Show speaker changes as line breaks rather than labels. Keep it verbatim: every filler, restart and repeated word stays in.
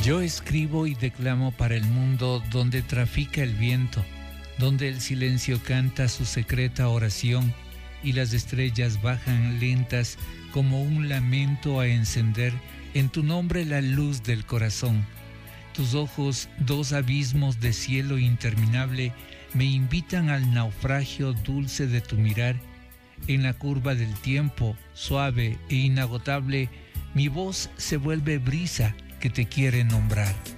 Yo escribo y declamo para el mundo donde trafica el viento, donde el silencio canta su secreta oración y las estrellas bajan lentas como un lamento a encender en tu nombre la luz del corazón. Tus ojos, dos abismos de cielo interminable, me invitan al naufragio dulce de tu mirar. En la curva del tiempo, suave e inagotable, mi voz se vuelve brisa que te quiere nombrar.